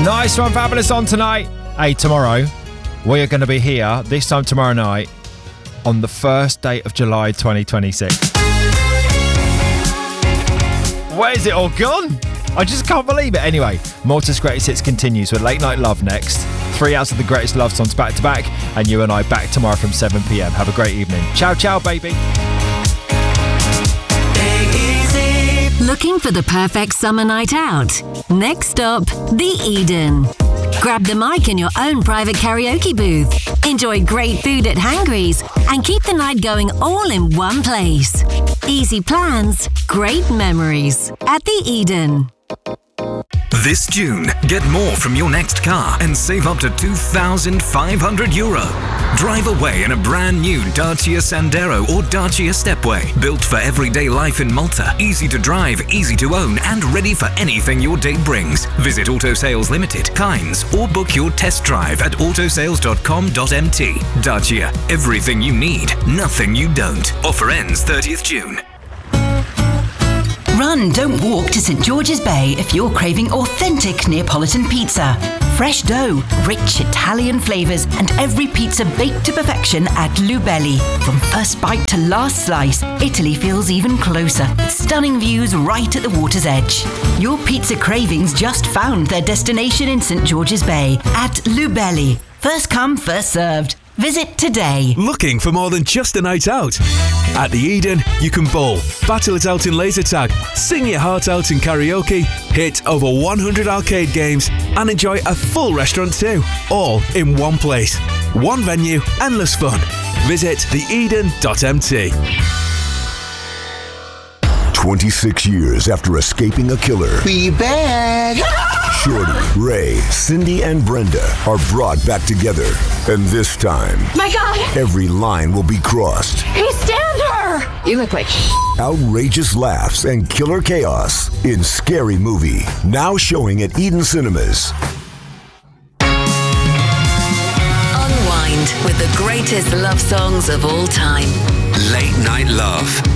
Nice one, Fabulous on tonight. Hey, tomorrow, we are going to be here this time tomorrow night on the first day of July 2026. Where's it all gone? I just can't believe it. Anyway, Malta's Greatest Hits continues with Late Night Love next. 3 hours of the greatest love songs back to back, and you and I back tomorrow from 7 p.m. Have a great evening. Ciao, ciao, baby. Looking for the perfect summer night out? Next stop, the Eden. Grab the mic in your own private karaoke booth. Enjoy great food at Hangry's and keep the night going all in one place. Easy plans, great memories at the Eden. This June, get more from your next car and save up to €2,500. Drive away in a brand new Dacia Sandero or Dacia Stepway. Built for everyday life in Malta. Easy to drive, easy to own, and ready for anything your day brings. Visit Auto Sales Limited, Kynes, or book your test drive at autosales.com.mt. Dacia, everything you need, nothing you don't. Offer ends 30th June. Run, don't walk to St George's Bay if you're craving authentic Neapolitan pizza. Fresh dough, rich Italian flavours, and every pizza baked to perfection at Lubelli. From first bite to last slice, Italy feels even closer. Stunning views right at the water's edge. Your pizza cravings just found their destination in St George's Bay at Lubelli. First come, first served. Visit today. Looking for more than just a night out? At the Eden, you can bowl, battle it out in laser tag, sing your heart out in karaoke, hit over 100 arcade games, and enjoy a full restaurant too. All in one place. One venue, endless fun. Visit theeden.mt. 26 years after escaping a killer. Be back! Shorty, Ray, Cindy, and Brenda are brought back together. And this time, my God, every line will be crossed. He stabbed her! You look like Outrageous laughs and killer chaos in Scary Movie. Now showing at Eden Cinemas. Unwind with the greatest love songs of all time. Late Night Love.